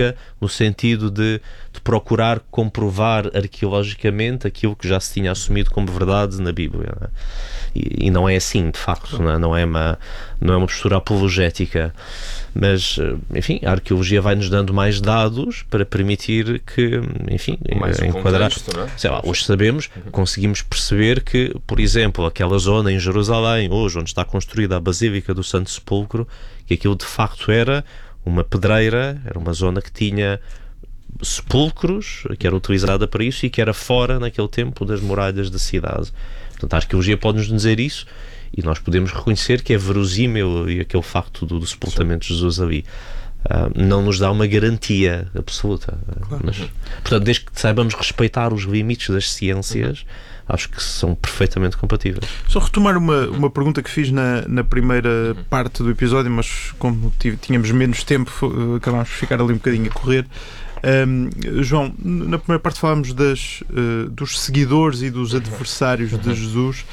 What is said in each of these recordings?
arqueológica no sentido de procurar comprovar arqueologicamente aquilo que já se tinha assumido como verdade na Bíblia, não é? E não é assim, de facto, não é uma postura apologética, mas, enfim, a arqueologia vai-nos dando mais dados para permitir que, enfim, enquadrar. Sei lá, hoje sabemos, conseguimos perceber que, por exemplo, aquela zona em Jerusalém, hoje, onde está construída a Basílica do Santo Sepulcro, que aquilo de facto era uma pedreira, era uma zona que tinha sepulcros, que era utilizada para isso e que era fora, naquele tempo, das muralhas da cidade. Portanto, a arqueologia pode-nos dizer isso e nós podemos reconhecer que é verosímil e aquele facto do sepultamento de Jesus ali. Não nos dá uma garantia absoluta. Claro. Mas, portanto, desde que saibamos respeitar os limites das ciências, acho que são perfeitamente compatíveis. Só retomar uma pergunta que fiz na primeira parte do episódio, mas como tínhamos menos tempo, acabámos por ficar ali um bocadinho a correr. João, na primeira parte falámos dos seguidores e dos adversários de Jesus,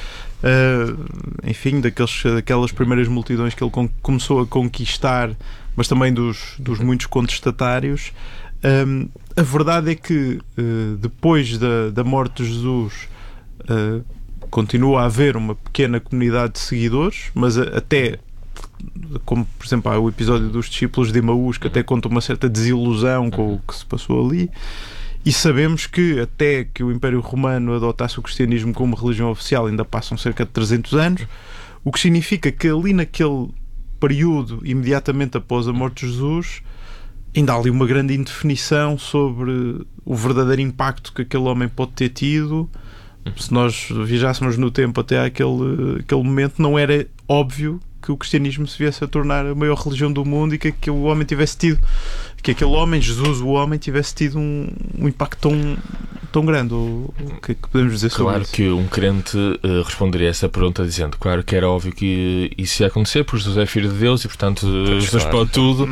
enfim, daquelas primeiras multidões que ele começou a conquistar, mas também dos muitos contestatários. A verdade é que depois da morte de Jesus continua a haver uma pequena comunidade de seguidores, mas até, como por exemplo há o episódio dos discípulos de Emaús, que até conta uma certa desilusão com o que se passou ali, e sabemos que até que o Império Romano adotasse o cristianismo como religião oficial ainda passam cerca de 300 anos, o que significa que ali naquele período, imediatamente após a morte de Jesus, ainda há ali uma grande indefinição sobre o verdadeiro impacto que aquele homem pode ter tido. Se nós viajássemos no tempo até aquele momento, não era óbvio que o cristianismo se viesse a tornar a maior religião do mundo e que aquele homem tivesse tido, que aquele homem, Jesus o homem, tivesse tido um impacto tão grande. O que podemos dizer sobre isso? Claro que um crente responderia a essa pergunta dizendo, claro que era óbvio que isso ia acontecer, porque Jesus é filho de Deus e portanto Jesus pode tudo,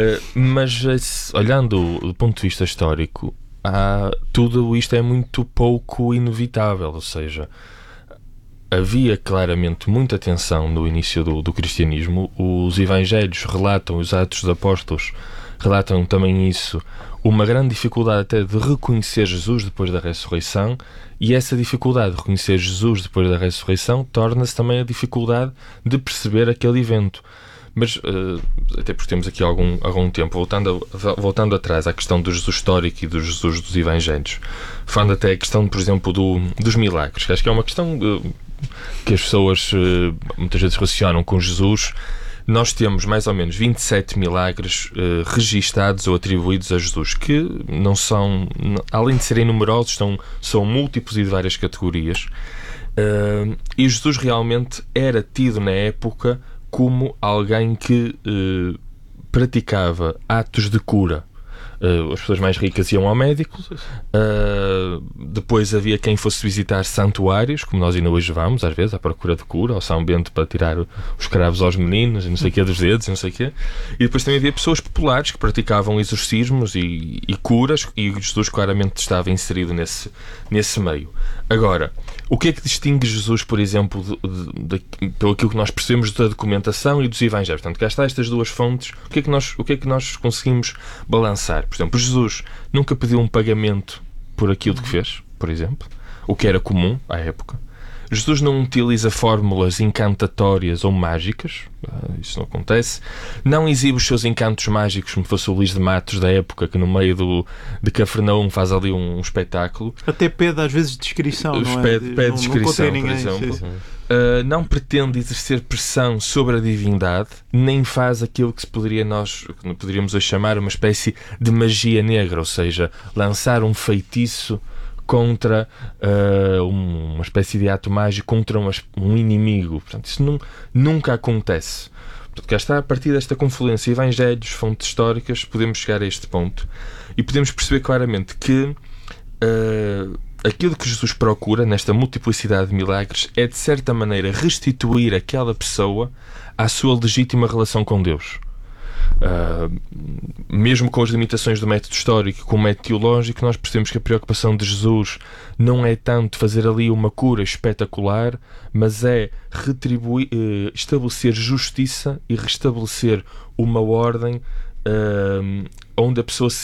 mas olhando do ponto de vista histórico, tudo isto é muito pouco inevitável, ou seja, havia claramente muita tensão no início do cristianismo. Os evangelhos relatam, os Atos dos Apóstolos relatam também isso, uma grande dificuldade até de reconhecer Jesus depois da ressurreição, e essa dificuldade de reconhecer Jesus depois da ressurreição torna-se também a dificuldade de perceber aquele evento. Mas, até porque temos aqui algum tempo, voltando atrás à questão do Jesus histórico e do Jesus dos Evangelhos, falando até a questão, por exemplo, dos milagres, que acho que é uma questão que as pessoas muitas vezes relacionam com Jesus. Nós temos mais ou menos 27 milagres registados ou atribuídos a Jesus, que não são, além de serem numerosos, são múltiplos e de várias categorias. E Jesus realmente era tido na época como alguém que praticava atos de cura. As pessoas mais ricas iam ao médico, depois havia quem fosse visitar santuários, como nós ainda hoje vamos, às vezes, à procura de cura, ao São Bento para tirar os cravos aos meninos, e não sei o quê, dos dedos, e não sei o quê. E depois também havia pessoas populares que praticavam exorcismos e curas, e Jesus claramente estava inserido nesse meio. Agora, o que é que distingue Jesus, por exemplo, pelo aquilo que nós percebemos da documentação e dos evangelhos? Portanto, cá está estas duas fontes, o que é que nós conseguimos balançar? Por exemplo, Jesus nunca pediu um pagamento por aquilo que fez, por exemplo, o que era comum à época. Jesus não utiliza fórmulas encantatórias ou mágicas, isso não acontece. Não exibe os seus encantos mágicos como fosse o Luís de Matos da época, que no meio de Cafarnaum faz ali um espetáculo. Até pede às vezes descrição, não é? Pede descrição, por exemplo. Não pretende exercer pressão sobre a divindade, nem faz aquilo que poderíamos hoje chamar uma espécie de magia negra, ou seja, lançar um feitiço contra uma espécie de ato mágico contra um inimigo. Portanto, isso nunca acontece. Portanto, cá está, a partir desta confluência evangelhos, fontes históricas, podemos chegar a este ponto e podemos perceber claramente que aquilo que Jesus procura nesta multiplicidade de milagres é, de certa maneira, restituir aquela pessoa à sua legítima relação com Deus. Mesmo com as limitações do método histórico e com o método teológico, nós percebemos que a preocupação de Jesus não é tanto fazer ali uma cura espetacular, mas é estabelecer justiça e restabelecer uma ordem onde a pessoa se